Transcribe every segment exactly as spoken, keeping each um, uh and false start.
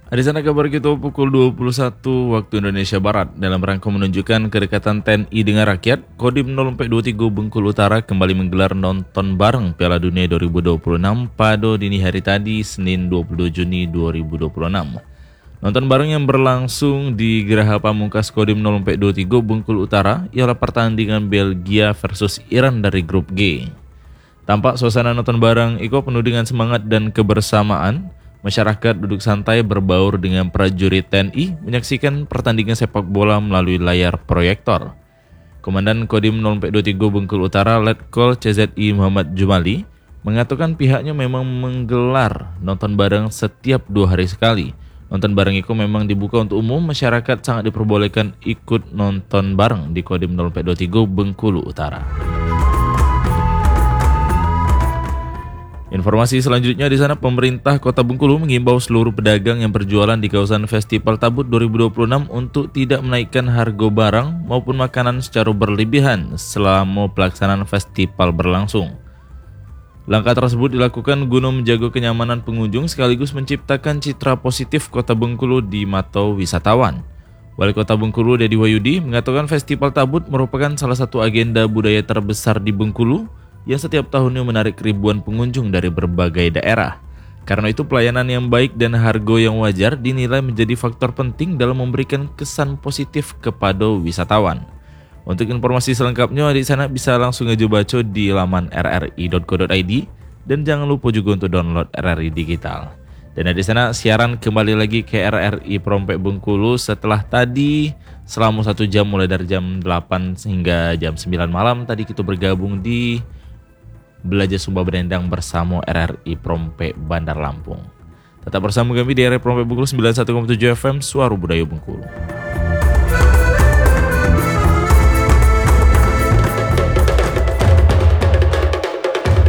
Di sana kabar kita pukul dua puluh satu waktu Indonesia Barat. Dalam rangka menunjukkan kedekatan T N I dengan rakyat, Kodim nol empat dua tiga Bengkulu Utara kembali menggelar nonton bareng Piala Dunia dua ribu dua puluh enam pada dini hari tadi, Senin dua puluh dua Juni dua ribu dua puluh enam. Nonton bareng yang berlangsung di Geraha Pamungkas Kodim nol empat dua tiga Bengkulu Utara ialah pertandingan Belgia versus Iran dari grup G. Tampak suasana nonton bareng itu penuh dengan semangat dan kebersamaan. Masyarakat duduk santai berbaur dengan prajurit T N I menyaksikan pertandingan sepak bola melalui layar proyektor. Komandan Kodim nol empat dua tiga Bengkulu Utara Letkol C Z I Muhammad Jumali mengatakan pihaknya memang menggelar nonton bareng setiap dua hari sekali. Nonton bareng itu memang dibuka untuk umum, masyarakat sangat diperbolehkan ikut nonton bareng di Kodim nol empat dua tiga Bengkulu Utara. Informasi selanjutnya di sana, pemerintah Kota Bengkulu mengimbau seluruh pedagang yang berjualan di kawasan Festival Tabut dua ribu dua puluh enam untuk tidak menaikkan harga barang maupun makanan secara berlebihan selama pelaksanaan festival berlangsung. Langkah tersebut dilakukan guna menjaga kenyamanan pengunjung sekaligus menciptakan citra positif Kota Bengkulu di mata wisatawan. Wali Kota Bengkulu Dedi Wahyudi mengatakan Festival Tabut merupakan salah satu agenda budaya terbesar di Bengkulu yang setiap tahunnya menarik ribuan pengunjung dari berbagai daerah. Karena itu pelayanan yang baik dan harga yang wajar dinilai menjadi faktor penting dalam memberikan kesan positif kepada wisatawan. Untuk informasi selengkapnya di sana bisa langsung aja baca di laman r r i dot co dot i d dan jangan lupa juga untuk download R R I Digital. Dan di sana siaran kembali lagi ke R R I Perompek Bengkulu setelah tadi selama satu jam mulai dari jam delapan hingga jam sembilan malam tadi kita bergabung di Belajar Sumba Berendang bersama R R I Perompek Bandar Lampung. Tetap bersama kami di R R I Perompek Bengkulu sembilan puluh satu koma tujuh F M Suara Budaya Bengkulu.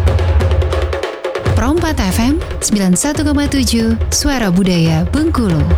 Perompak F M sembilan puluh satu koma tujuh Suara Budaya Bengkulu.